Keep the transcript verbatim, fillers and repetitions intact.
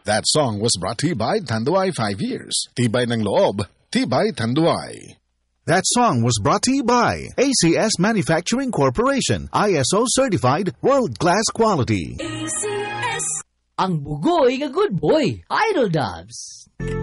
That song was brought to you by Tanduay five Years. Tibay ng loob, Tibay Tanduay. That song was brought to you by A C S Manufacturing Corporation, I S O certified, world-class quality. A C S. Ang bugoy nga good boy, Idol Dubs.